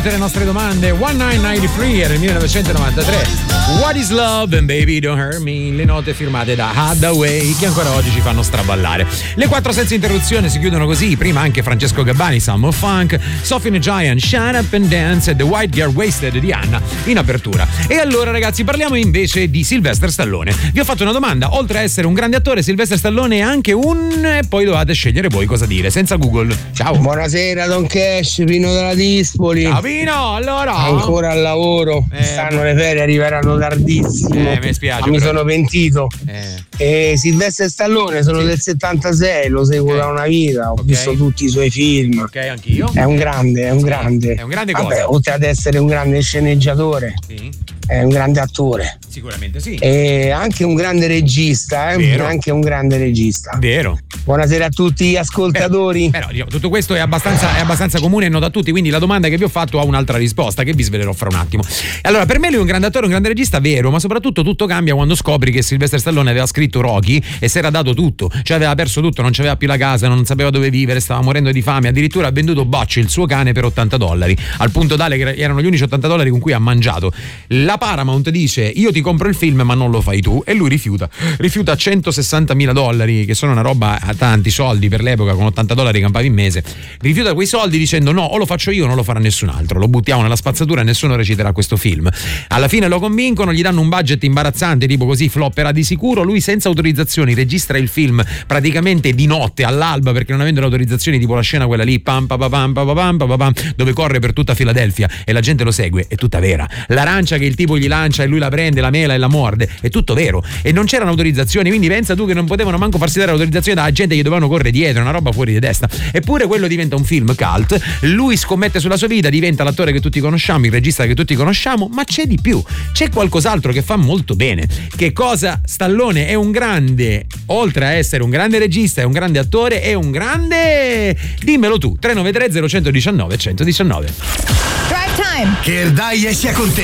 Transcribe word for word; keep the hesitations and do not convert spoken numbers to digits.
tutte le nostre domande. millenovecentottantatré era il millenovecentonovantatré. What is love and baby don't hurt me? Le note firmate da Hathaway che ancora oggi ci fanno straballare. Le quattro senza interruzione si chiudono così. Prima anche Francesco Gabbani, Some of Funk, Sophie and the Giant, Shut Up and Dance e The White Girl Wasted di Anna in apertura. E allora ragazzi parliamo invece di Sylvester Stallone. Vi ho fatto una domanda. Oltre a essere un grande attore, Sylvester Stallone è anche un... e poi dovete scegliere voi cosa dire senza Google. Ciao. Buonasera Don Cash, Pino della Dispoli. Ciao Pino, allora ancora al lavoro, eh, stanno le ferie, arriveranno tardissimo. Eh, mi spiace. Ma mi sono pentito. Eh. E Sylvester Stallone sono sì. del settantasei, lo seguo okay. da una vita, ho okay. visto tutti i suoi film. Ok, anch'io. È un grande, è un sì. grande. È un grande Vabbè, cosa. oltre ad essere un grande sceneggiatore. Sì. È un grande attore. Sicuramente sì. E anche un grande regista, eh? Vero. Anche un grande regista. Vero. Buonasera a tutti gli ascoltatori. Però, però tutto questo è abbastanza, è abbastanza comune e noto a tutti, quindi la domanda che vi ho fatto ha un'altra risposta che vi svelerò fra un attimo. Allora, per me lui è un grande attore, un grande regista, vero, ma soprattutto tutto cambia quando scopri che Sylvester Stallone aveva scritto Rocky e si era dato tutto, cioè aveva perso tutto, non c'aveva più la casa, non sapeva dove vivere, stava morendo di fame, addirittura ha venduto Butch, il suo cane, per ottanta dollari, al punto tale che erano gli unici ottanta dollari con cui ha mangiato. La Paramount dice io ti compro il film ma non lo fai tu, e lui rifiuta rifiuta centosessantamila dollari, che sono una roba a tanti soldi per l'epoca, con ottanta dollari campavi in mese, rifiuta quei soldi dicendo no, o lo faccio io o non lo farà nessun altro, lo buttiamo nella spazzatura e nessuno reciterà questo film. Alla fine lo convincono, gli danno un budget imbarazzante, tipo così flopperà di sicuro, lui senza autorizzazioni registra il film praticamente di notte all'alba, perché non avendo le autorizzazioni, tipo la scena quella lì pam pam pam pam pam pam pam, dove corre per tutta Filadelfia e la gente lo segue, è tutta vera. L'arancia che il tipo gli lancia e lui la prende, la mela e la morde, è tutto vero, e non c'erano autorizzazioni, quindi pensa tu che non potevano manco farsi dare l'autorizzazione dalla gente, gli dovevano correre dietro, una roba fuori di testa. Eppure quello diventa un film cult, lui scommette sulla sua vita, diventa l'attore che tutti conosciamo, il regista che tutti conosciamo, ma c'è di più, c'è qualcos'altro che fa molto bene. Che cosa? Stallone è un grande, oltre a essere un grande regista, è un grande attore, è un grande... dimmelo tu, tre nove tre zero uno uno uno uno uno uno. Drive Time. Che Erdaia sia con te.